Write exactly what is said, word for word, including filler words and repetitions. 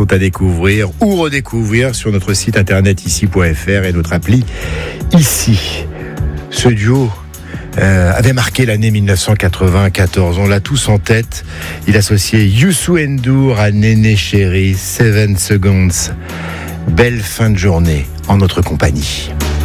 sont à découvrir ou redécouvrir sur notre site internet ici point f r et notre appli ici. Ce duo euh, avait marqué l'année dix-neuf cent quatre-vingt-quatorze. On l'a tous en tête. Il associait Youssou N'Dour à Néné Chéri, Seven Seconds. Belle fin de journée en notre compagnie.